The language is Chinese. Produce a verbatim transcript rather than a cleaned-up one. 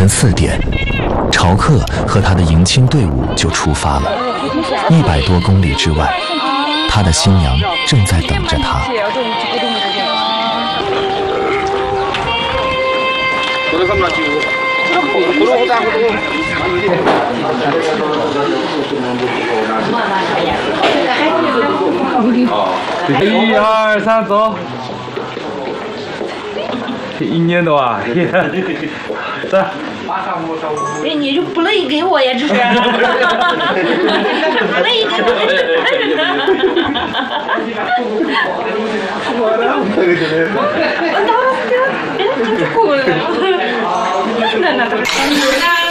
晨四点，朝客和他的迎亲队伍就出发了。一百多公里之外，他的新娘正在等着他。 一二三，走！一年多啊，三。 哎，你就不累给我呀，这是？不累给我。我当时别人真酷了，那那那。